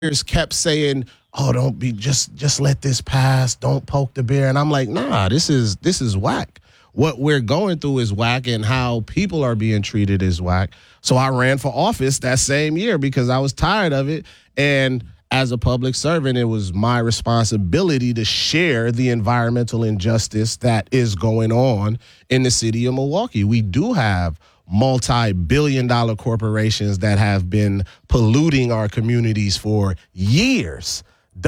kept saying, "Oh, don't be just let this pass. Don't poke the bear." And I'm like, "Nah, this is whack. What we're going through is whack, and how people are being treated is whack." So I ran for office that same year because I was tired of it. And as a public servant, it was my responsibility to share the environmental injustice that is going on in the city of Milwaukee. We do have multi-billion-dollar corporations that have been polluting our communities for years.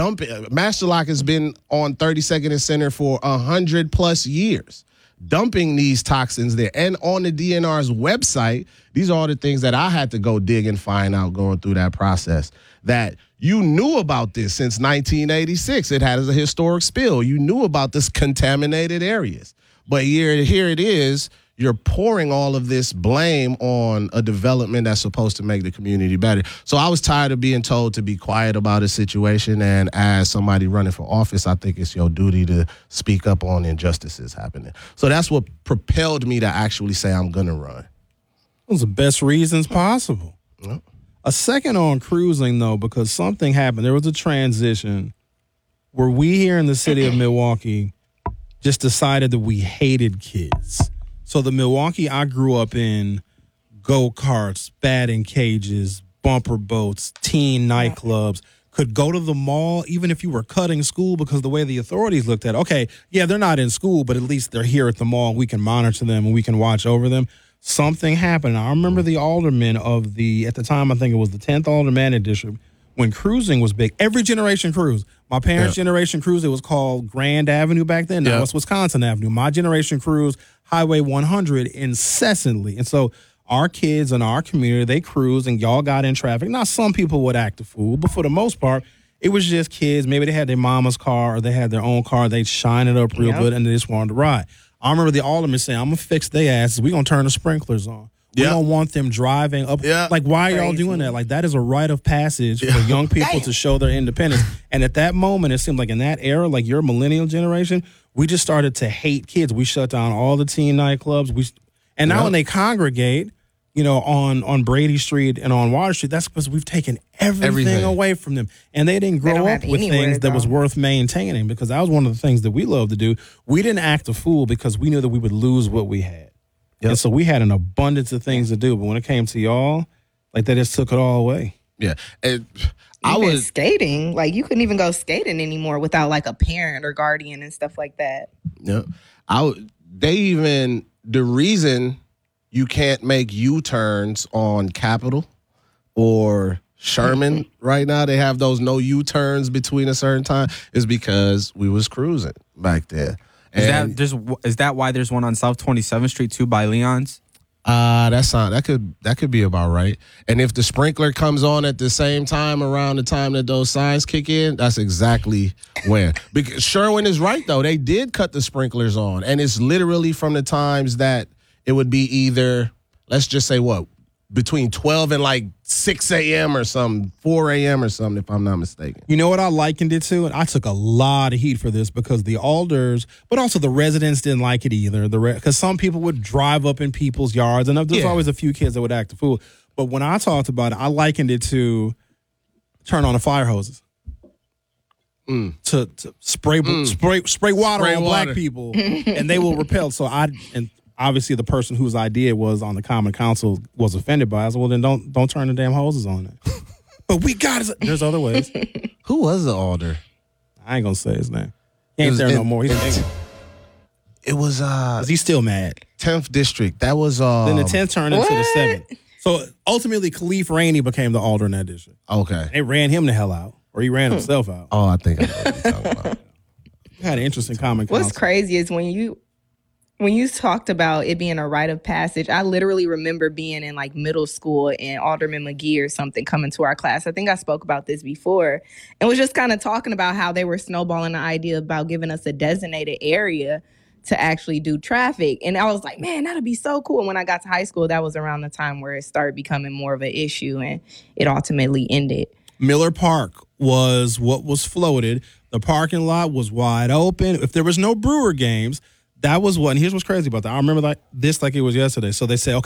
Master Lock has been on 32nd and Center for 100+ years, dumping these toxins there. And on the DNR's website, these are all the things that I had to go dig and find out going through that process, that you knew about this since 1986. It had as a historic spill. You knew about this contaminated areas. But here it is. You're pouring all of this blame on a development that's supposed to make the community better. So I was tired of being told to be quiet about a situation. And as somebody running for office, I think it's your duty to speak up on injustices happening. So that's what propelled me to actually say I'm going to run. Those are the best reasons possible. Yep. A second on cruising, though, because something happened. There was a transition where we here in the city of Milwaukee just decided that we hated kids. So the Milwaukee I grew up in, go-karts, batting cages, bumper boats, teen nightclubs, could go to the mall even if you were cutting school, because the way the authorities looked at it, okay, yeah, they're not in school, but at least they're here at the mall. We can monitor them and we can watch over them. Something happened. I remember the aldermen of at the time, I think it was the 10th Aldermanic District, when cruising was big. Every generation cruised. My parents' generation cruised. It was called Grand Avenue back then. Now it's Wisconsin Avenue. My generation cruised Highway 100 incessantly. And so our kids in our community, they cruised and y'all got in traffic. Now, some people would act a fool, but for the most part, it was just kids. Maybe they had their mama's car or they had their own car. They'd shine it up real good and they just wanted to ride. I remember the alderman saying, "I'm going to fix their asses. We're going to turn the sprinklers on. We don't want them driving up." Like, why are y'all doing that? Like, that is a rite of passage for young people to show their independence. And at that moment, it seemed like in that era, like your millennial generation, we just started to hate kids. We shut down all the teen nightclubs. And now when they congregate, on Brady Street and on Water Street, that's because we've taken everything away from them. And they didn't grow up with things that was worth maintaining, because that was one of the things that we love to do. We didn't act a fool because we knew that we would lose what we had. And so we had an abundance of things to do. But when it came to y'all, like, they just took it all away. Yeah. I was skating. Like, you couldn't even go skating anymore without, like, a parent or guardian and stuff like that. Yeah. The reason you can't make U-turns on Capitol or Sherman right now, they have those no U-turns between a certain time, is because we was cruising back there. Is that why there's one on South 27th Street too by Leon's? That could be about right. And if the sprinkler comes on at the same time around the time that those signs kick in, that's exactly when. Because Sherwin is right though. They did cut the sprinklers on, and it's literally from the times that it would be either, let's just say between 12 and like 6 a.m. or something, 4 a.m. or something, if I'm not mistaken. You know what I likened it to? And I took a lot of heat for this because the alders, but also the residents didn't like it either. Because some people would drive up in people's yards, and there's always a few kids that would act a fool. But when I talked about it, I likened it to turn on the fire hoses. To spray water on black people, and they will repel. So obviously, the person whose idea it was on the Common Council was offended by it. I said, well, then don't turn the damn hoses on it. But we got it. There's other ways. Who was the alder? I ain't gonna say his name. He ain't there no more. It was he's still mad. 10th district. That was then the 10th turned into the 7th. So ultimately, Khalif Rainey became the alder in that district. Okay, they ran him the hell out, or he ran himself out. Oh, I think I know what you're talking about. We had an interesting Common Council. What's crazy is when you talked about it being a rite of passage, I literally remember being in like middle school and Alderman McGee or something coming to our class. I think I spoke about this before, and was just kind of talking about how they were snowballing the idea about giving us a designated area to actually do traffic. And I was like, man, that'd be so cool. And when I got to high school, that was around the time where it started becoming more of an issue, and it ultimately ended. Miller Park was what was floated. The parking lot was wide open. If there was no Brewer games, that was what, and here's what's crazy about that. I remember this like it was yesterday. So they say, okay,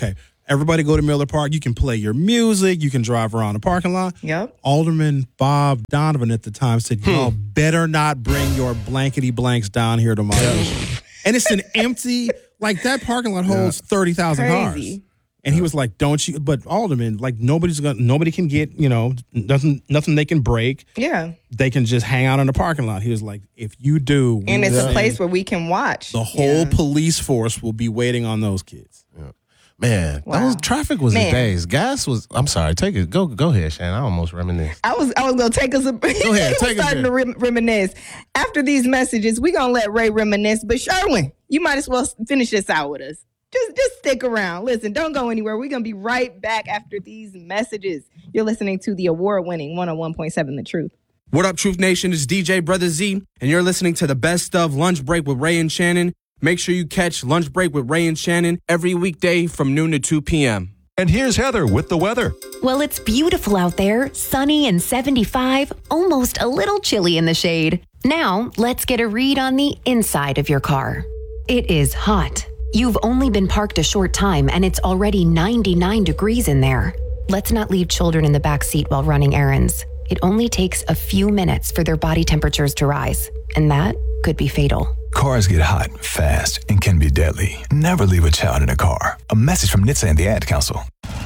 Everybody go to Miller Park. You can play your music. You can drive around the parking lot. Yep. Alderman Bob Donovan at the time said, y'all better not bring your blankety blanks down here to my district. And it's an empty, like that parking lot holds 30,000 cars. Crazy. And he was like, don't you, but Alderman, like nobody can get, nothing they can break. Yeah. They can just hang out in the parking lot. He was like, if you do. And it's a place where we can watch. The whole police force will be waiting on those kids. Yeah. Man, Wow. those traffic was the days. Gas was. I'm sorry. Take it. Go ahead, Shannon. I almost reminisced. I was gonna take us. Go ahead, take us starting there. to reminisce. After these messages, we gonna let Ray reminisce. But Sherwin, you might as well finish this out with us. Just stick around. Listen, don't go anywhere. We're gonna be right back after these messages. You're listening to the award-winning 101.7 The Truth. What up, Truth Nation? It's DJ Brother Z, and you're listening to the best of Lunch Break with Ray and Shannon. Make sure you catch Lunch Break with Ray and Shannon every weekday from noon to 2 p.m. And here's Heather with the weather. Well, it's beautiful out there, sunny and 75, almost a little chilly in the shade. Now, let's get a read on the inside of your car. It is hot. You've only been parked a short time and it's already 99 degrees in there. Let's not leave children in the back seat while running errands. It only takes a few minutes for their body temperatures to rise, and that could be fatal. Cars get hot, fast, and can be deadly. Never leave a child in a car. A message from NHTSA and the Ad Council.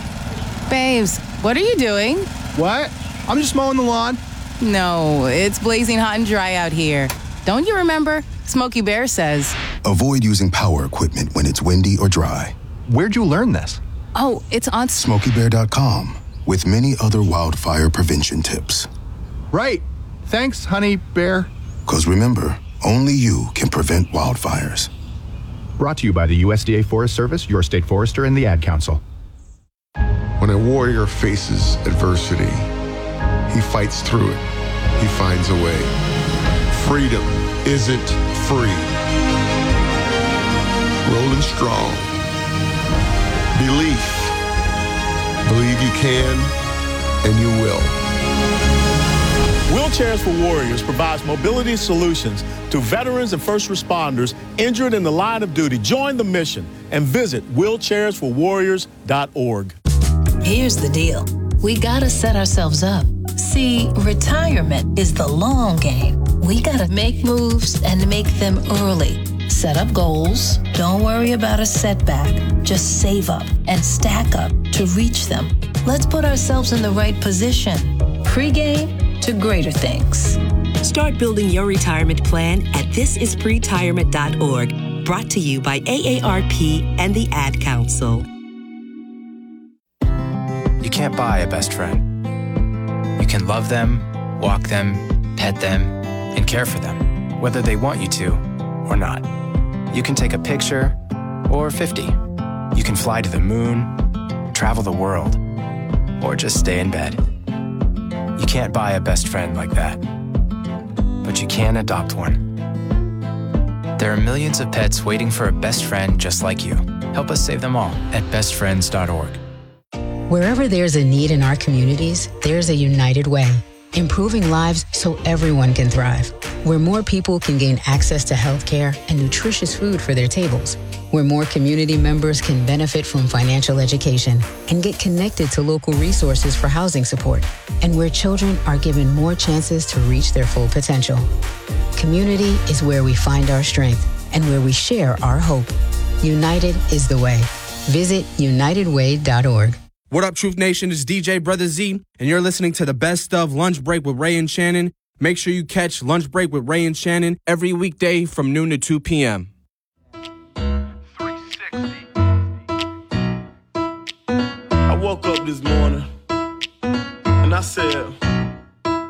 Babes, what are you doing? What? I'm just mowing the lawn. No, it's blazing hot and dry out here. Don't you remember? Smokey Bear says. Avoid using power equipment when it's windy or dry. Where'd you learn this? Oh, it's on SmokeyBear.com with many other wildfire prevention tips. Right. Thanks, honey bear. Because remember, only you can prevent wildfires. Brought to you by the USDA Forest Service, your state forester, and the Ad Council. When a warrior faces adversity, he fights through it. He finds a way. Freedom isn't free. Rolling strong. Belief. Believe you can, and you will. Wheelchairs for Warriors provides mobility solutions to veterans and first responders injured in the line of duty. Join the mission and visit wheelchairsforwarriors.org. Here's the deal. We gotta set ourselves up. See, retirement is the long game. We gotta make moves and make them early. Set up goals. Don't worry about a setback. Just save up and stack up to reach them. Let's put ourselves in the right position. Pre-game to greater things. Start building your retirement plan at thisispretirement.org. Brought to you by AARP and the Ad Council. You can't buy a best friend. You can love them, walk them, pet them, and care for them, whether they want you to or not. You can take a picture or 50. You can fly to the moon, travel the world, or just stay in bed. You can't buy a best friend like that, but you can adopt one. There are millions of pets waiting for a best friend just like you. Help us save them all at bestfriends.org. Wherever there's a need in our communities, there's a United Way, improving lives so everyone can thrive. Where more people can gain access to healthcare and nutritious food for their tables. Where more community members can benefit from financial education and get connected to local resources for housing support. And where children are given more chances to reach their full potential. Community is where we find our strength and where we share our hope. United is the way. Visit unitedway.org. What up, Truth Nation? It's DJ Brother Z, and you're listening to the best of Lunch Break with Ray and Shannon. Make sure you catch Lunch Break with Ray and Shannon every weekday from noon to 2 p.m. I woke up this morning and I said,